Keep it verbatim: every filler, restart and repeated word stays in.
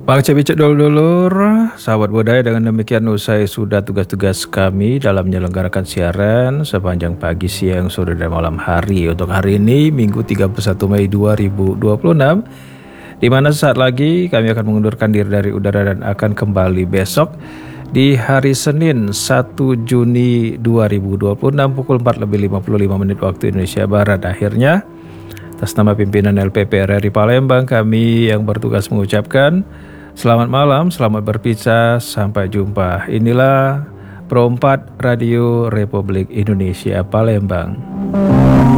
Bang Cebicek dulur-dulur, sahabat budaya, dengan demikian usai sudah tugas-tugas kami dalam menyelenggarakan siaran sepanjang pagi, siang, sore, dan malam hari. Untuk hari ini, Minggu tiga puluh satu Mei dua ribu dua puluh enam, di mana saat lagi kami akan mengundurkan diri dari udara dan akan kembali besok di hari Senin satu Juni dua ribu dua puluh enam pukul empat lebih lima puluh lima menit waktu Indonesia Barat. Akhirnya, atas nama pimpinan L P P R R I Palembang, kami yang bertugas mengucapkan selamat malam, selamat berpisah, sampai jumpa. Inilah Pro empat Radio Republik Indonesia Palembang.